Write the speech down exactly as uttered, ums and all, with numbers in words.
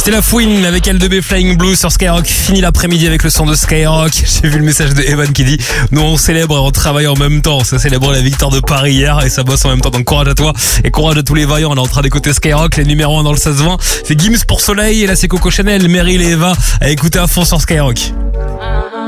C'est la fouine avec L deux B Flying Blue sur Skyrock. Fini l'après-midi avec le son de Skyrock. J'ai vu le message de Evan qui dit nous on célèbre et on travaille en même temps. Ça célèbre la victoire de Paris hier et ça bosse en même temps. Donc courage à toi et courage à tous les vaillants. On est en train d'écouter Skyrock, les numéros un dans le seize vingt. C'est Gims pour Soleil et là c'est Coco Chanel, Meryl et Eva à écouter à fond sur Skyrock.